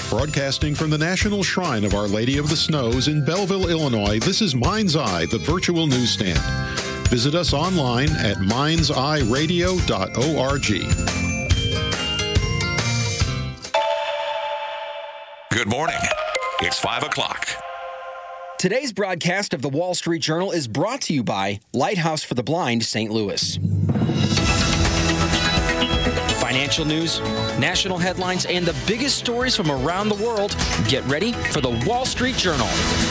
Broadcasting from the National Shrine of Our Lady of the Snows in Belleville, Illinois, this is Mind's Eye, the virtual newsstand. Visit us online at mindseyeradio.org. Good morning. It's 5 o'clock. Today's broadcast of the Wall Street Journal is brought to you by Lighthouse for the Blind, St. Louis. Financial news, national headlines, and the biggest stories from around the world. Get ready for the Wall Street Journal.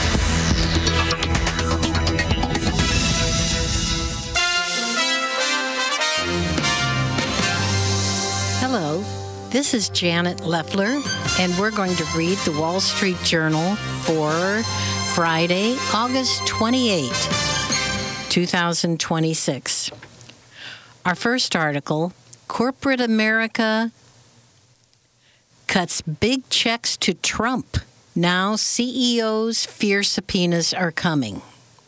Hello, this is Janet Leffler, and we're going to read the Wall Street Journal for Friday, August 28, 2026. Our first article, Corporate America cuts big checks to Trump. Now CEOs fear subpoenas are coming.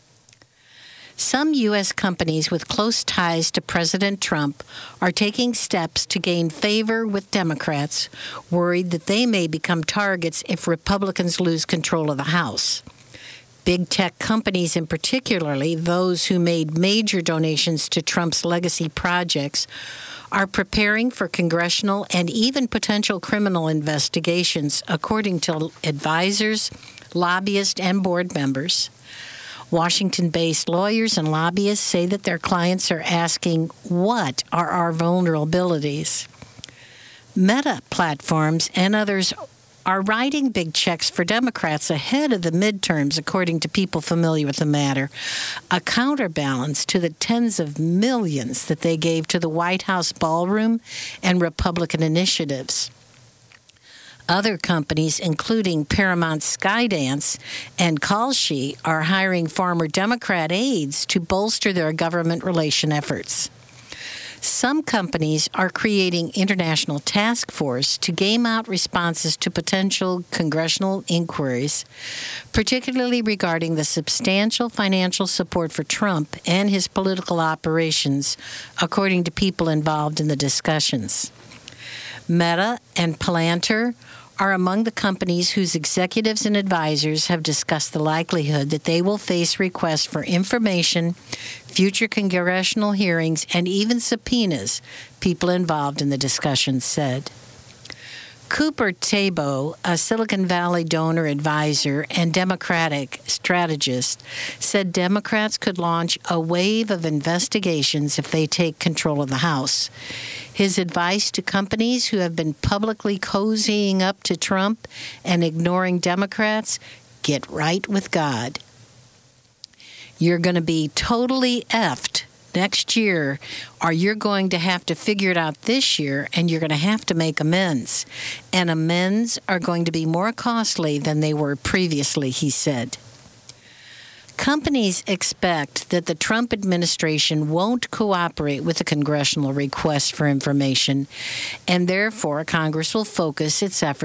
Some U.S. companies with close ties to President Trump are taking steps to gain favor with Democrats, worried that they may become targets if Republicans lose control of the House. Big tech companies, and particularly those who made major donations to Trump's legacy projects, are preparing for congressional and even potential criminal investigations, according to advisors, lobbyists, and board members. Washington-based lawyers and lobbyists say that their clients are asking, what are our vulnerabilities? Meta platforms and others are writing big checks for Democrats ahead of the midterms, according to people familiar with the matter, a counterbalance to the tens of millions that they gave to the White House ballroom and Republican initiatives. Other companies, including Paramount Skydance and Kalshi, are hiring former Democrat aides to bolster their government relation efforts. Some companies are creating international task force to game out responses to potential congressional inquiries, particularly regarding the substantial financial support for Trump and his political operations, according to people involved in the discussions. Meta and Palantir are among the companies whose executives and advisors have discussed the likelihood that they will face requests for information, future congressional hearings, and even subpoenas, people involved in the discussions said. Cooper Tabo, a Silicon Valley donor advisor and Democratic strategist, said Democrats could launch a wave of investigations if they take control of the House. His advice to companies who have been publicly cozying up to Trump and ignoring Democrats: get right with God. You're going to be totally effed next year, or you're going to have to figure it out this year, and you're going to have to make amends. And amends are going to be more costly than they were previously, he said. Companies expect that the Trump administration won't cooperate with the congressional request for information, and therefore Congress will focus its efforts